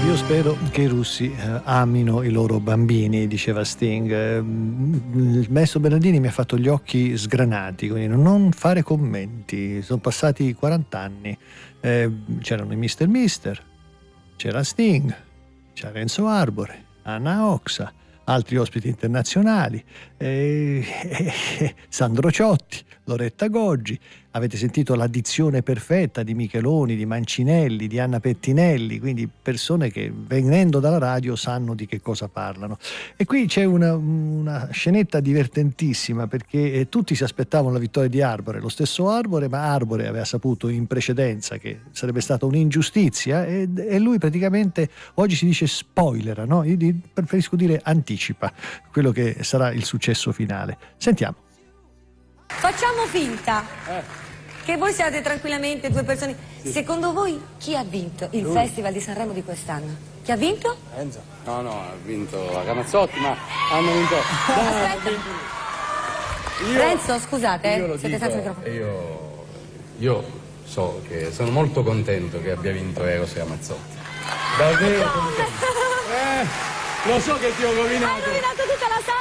Io spero che i russi amino i loro bambini, diceva Sting. Il maestro Bernardini mi ha fatto gli occhi sgranati, quindi non fare commenti. Sono passati 40 anni. C'erano i Mister, c'era Sting, c'era Renzo Arbore, Anna Oxa, altri ospiti internazionali, Sandro Ciotti, Loretta Goggi. Avete sentito la dizione perfetta di Micheloni, di Mancinelli, di Anna Pettinelli, quindi persone che venendo dalla radio sanno di che cosa parlano. E qui c'è una scenetta divertentissima, perché tutti si aspettavano la vittoria di Arbore, lo stesso Arbore, ma Arbore aveva saputo in precedenza che sarebbe stata un'ingiustizia e lui praticamente, oggi si dice spoilera, no? Io preferisco dire anticipa quello che sarà il successo finale. Sentiamo. Facciamo finta che voi siate tranquillamente due persone. Sì. Secondo voi chi ha vinto il Festival di Sanremo di quest'anno? Chi ha vinto? Enzo. No, ha vinto la Ramazzotti, ma hanno vinto. Aspetta. Renzo, scusate, siete senza dico, microfono. io so che sono molto contento che abbia vinto Eros Ramazzotti. Davvero contento. Lo so che ti ho rovinato. Hai rovinato tutta la sala.